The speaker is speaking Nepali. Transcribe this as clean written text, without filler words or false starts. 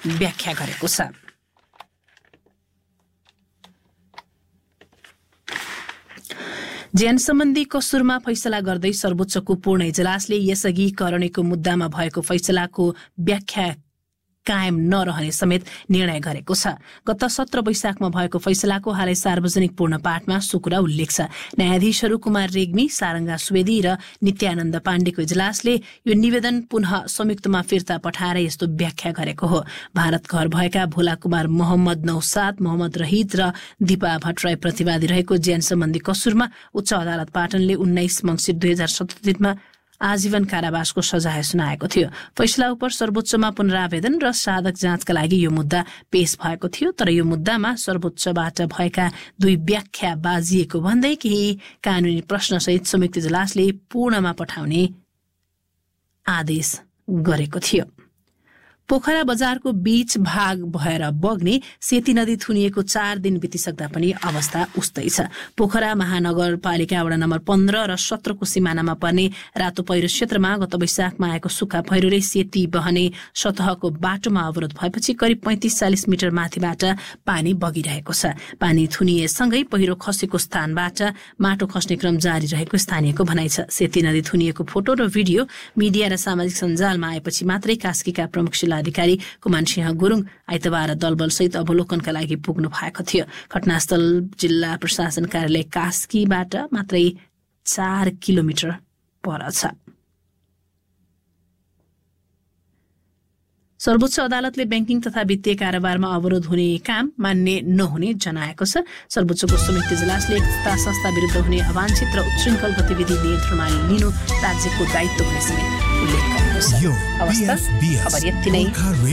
व्याख्या गरेको छ। ज्यान सम्बन्धी कसुरमा फैसला गर्दै सर्वोच्चको पूर्ण इजलासले यसअघि करणीको मुद्दामा भएको फैसलाको व्याख्या कायम नरहने समेत निर्णय गरेको छ। गत 17 वैशाखमा भएको फैसलाको हालै सार्वजनिक पूर्ण पाठमा सुकुरा उल्लेख छ। न्यायाधीशहरू कुमार रेग्मी, सारङ्गा सुवेदी र नित्यानन्द पाण्डेको इजलासले यो निवेदन पुनः संयुक्तमा फिर्ता पठाएर यस्तो व्याख्या गरेको हो। भारत घर भएका भोला कुमार, मोहम्मद नौसाद, मोहम्मद रहित र दीपा भट्टराई प्रतिवादी रहेको ज्यान सम्बन्धी कसुरमा उच्च अदालत पाटनले 19 मङ्सिर 2077 आजीवन कारावासको सजाय सुनाएको थियो। फैसला उप सर्वोच्चमा पुनरावेदन र साधक जाँचका लागि यो मुद्दा पेश भएको थियो, तर यो मुद्दामा सर्वोच्चबाट भएका 2 व्याख्या बाजिएको भन्दै केही कानूनी प्रश्नसहित संयुक्त इजलासले पूर्णमा पठाउने आदेश गरेको थियो। पोखरा बजारको बीच भाग भएर बग्ने सेती नदी थुनिएको 4 दिन बितिसक्दा पनि अवस्था उस्तै छ। पोखरा महानगरपालिका वडा नम्बर 15 र 17 को सिमानामा पर्ने रातो पहिरो क्षेत्रमा गत वैशाखमा आएको सुक्खा पहिरोले सेती बहने सतहको बाटोमा अवरोध भएपछि करिब 35-40 मिटर माथिबाट पानी बगिरहेको छ। पानी थुनिएसँगै पहिरो खसेको स्थानबाट माटो खस्ने क्रम जारी रहेको स्थानीयको भनाइ छ। सेती नदी थुनिएको फोटो र भिडियो मिडिया र सामाजिक सञ्जालमा आएपछि मात्रै कास्कीका प्रमुख अधिकारी कुमान सिंह गुरुङ आइतबार दलबलसहित अवलोकनका लागि पुग्नु भएको थियो। घटनास्थल जिल्ला प्रशासन कार्यालय कास्कीबाट मात्रै 4 किलोमिटर पर छ। सर्वोच्च अदालतले ब्याङ्किङ तथा वित्तीय कारोबारमा अवरोध हुने काम मान्य नहुने जनाएको छ। सर्वोच्चको संयुक्त इजलासले यस्ता संस्था विरुद्ध हुने अवांछित र उच्छृङ्खल गतिविधि नियन्त्रणमा लिनु राज्यको दायित्व हुने समेत उल्लेख गरेको छ। खबर यति नै।